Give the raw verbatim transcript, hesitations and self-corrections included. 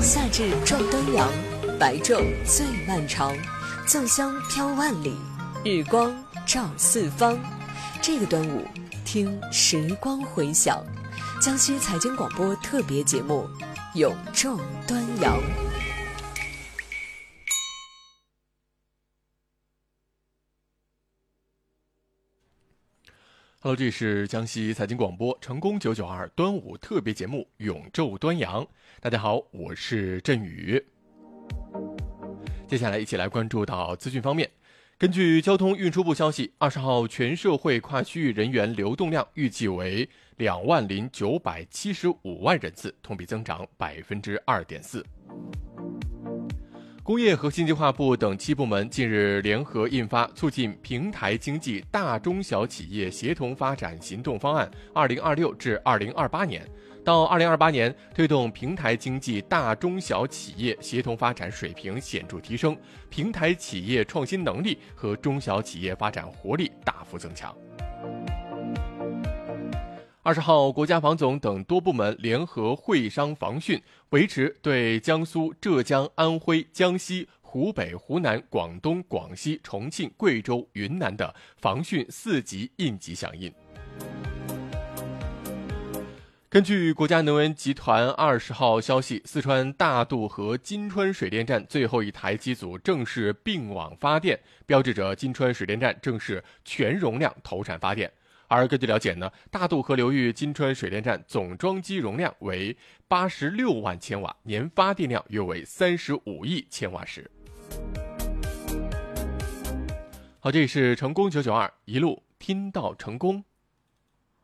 夏至撞端阳，白昼最漫长，粽香飘万里，日光照四方。这个端午，听时光回响，江西财经广播特别节目《永昼端阳》。 Hello， 这里是江西财经广播成功九九二端午特别节目《永昼端阳》。大家好，我是振宇。接下来一起来关注到资讯方面。根据交通运输部消息，二十号全社会跨区域人员流动量预计为两万零九百七十五万人次，同比增长百分之二点四。工业和信息化部等七部门近日联合印发《促进平台经济大中小企业协同发展行动方案（二零二六至二零二八年）》，到二零二八年推动平台经济大中小企业协同发展水平显著提升，平台企业创新能力和中小企业发展活力大幅增强。二十号，国家防总等多部门联合会商防汛，维持对江苏、浙江、安徽、江西、湖北、湖南、广东、广西、重庆、贵州、云南的防汛四级应急响应。根据国家能源集团二十号消息，四川大渡河金川水电站最后一台机组正式并网发电，标志着金川水电站正式全容量投产发电。而根据了解呢，大渡河流域金川水电站总装机容量为八十六万千瓦，年发电量约为三十五亿千瓦时。好，这里是成功九九二，一路听到成功。